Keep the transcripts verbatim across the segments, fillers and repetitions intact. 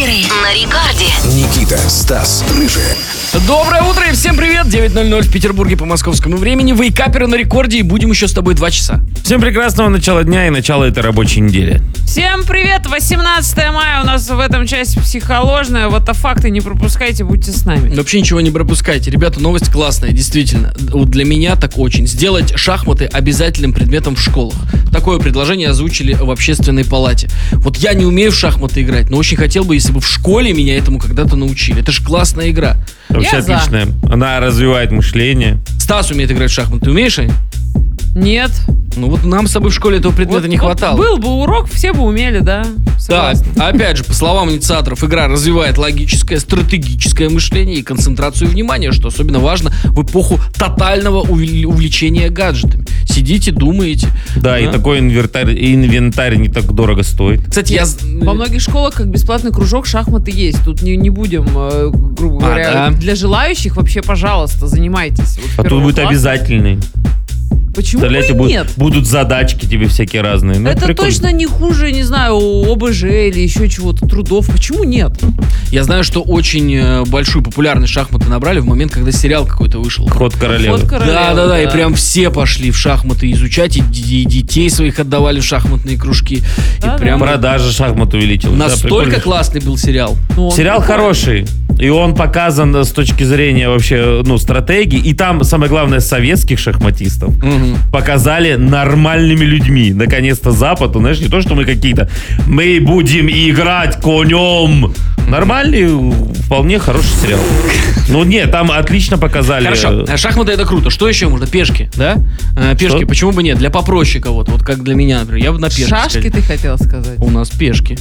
Вейкаперы на рекорде. Никита, Стас, Рыжая. Доброе утро и всем привет! девять ноль ноль в Петербурге по московскому времени. Вейкаперы на рекорде, и будем еще с тобой два часа. Всем прекрасного начала дня и начала этой рабочей недели. Всем привет! восемнадцатое мая у нас в этом части психоложная. Вот а факты не пропускайте, будьте с нами. Вообще ничего не пропускайте. Ребята, новость классная, действительно. Вот для меня так очень. Сделать шахматы обязательным предметом в школах. Такое предложение озвучили в общественной палате. Вот я не умею в шахматы играть, но очень хотел бы, если бы в школе меня этому когда-то научили. Это же классная игра. Вообще Я за. отличная. Она развивает мышление. Стас умеет играть в шахматы. Ты умеешь, Ань? Нет. Ну вот нам с тобой в школе этого предмета Вот- не вот хватало. Был бы урок, все бы умели, да? Да, Согласна. опять же, по словам инициаторов, игра развивает логическое, стратегическое мышление и концентрацию внимания, что особенно важно в эпоху тотального увл- увлечения гаджетами. Сидите, думаете. Да, и такой инвентарь, инвентарь не так дорого стоит. Кстати, я... з- Во многих школах как бесплатный кружок шахматы есть. Тут не, не будем, э, грубо А, говоря, да? для желающих вообще, пожалуйста, занимайтесь. Вот с А тут первого будет класса. обязательный. Почему бы Представляете, и будут, нет? будут задачки тебе всякие разные. Ну, Это прикольно. точно не хуже, не знаю, ОБЖ или еще чего-то, трудов. Почему нет? Я знаю, что очень э, большую популярность шахматы набрали в момент, когда сериал какой-то вышел. Ход королевы. Ход королевы, Да, да, да, и прям все пошли в шахматы изучать, и, д- и детей своих отдавали в шахматные кружки. Да, и прям Продажа шахмат увеличилась. Да, настолько прикольно. классный был сериал. Ну, он Сериал прикольный. хороший. И он показан с точки зрения вообще, ну, стратегии. И там, самое главное, советских шахматистов Мгм. показали нормальными людьми. Наконец-то Запад, ну, знаешь, не то, что мы какие-то мы будем играть конем. Нормальный, вполне хороший сериал. Ну, нет, там отлично показали. Хорошо, а шахматы это круто. Что еще можно? Пешки, да? А, пешки, Что? почему бы нет? Для попроще кого-то, вот как для меня, например. Я бы на пешки. Шашки сходил. ты хотел сказать. У нас пешки.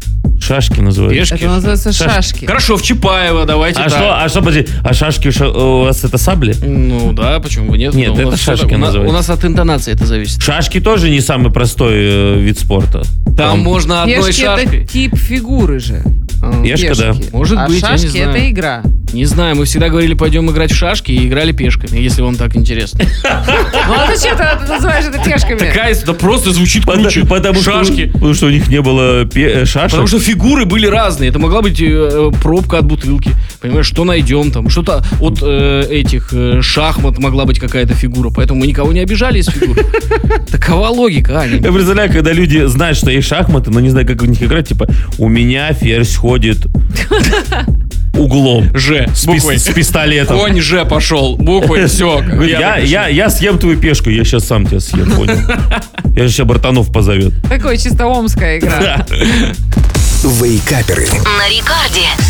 Шашки называются. Пешки. Это называется Шашки. шашки. Хорошо, в Чапаево, давайте А так. что, а что, подожди, а шашки ша- у вас это сабли? Ну да, почему бы нет? Нет, Ну, у это нас шашки что-то- у нас- называется. У нас от интонации это зависит. Шашки тоже не самый простой э, вид спорта. Там можно одной Пешки шашкой. это тип фигуры же. А, Пешка, да. Пешки. Может а быть, я не шашки знаю. это игра. Не знаю, мы всегда говорили, пойдем играть в шашки, и играли пешками, если вам так интересно. Ну а зачем ты это называешь это пешками? Такая, да просто звучит Потому, круче. потому что, Шашки. потому что у них не было пе- э, шашек. Потому что фигуры были разные. Это могла быть э, пробка от бутылки. Понимаешь, что найдем там. Что-то от э, этих э, шахмат могла быть какая-то фигура. Поэтому мы никого не обижали из фигур. Такова логика, Аня. Я представляю, когда люди знают, что есть шахматы, но не знают, как в них играть, типа, у меня ферзь ходит углом. Ж, С, с пис- буквой. с пистолетом. Конь Ж пошел. Буквой, все. Говорит, Я, я, я съем твою пешку, я сейчас сам тебя съем, понял? Я же сейчас братанов позовет. Такое чисто омская игра. Вейкаперы. На рекорде.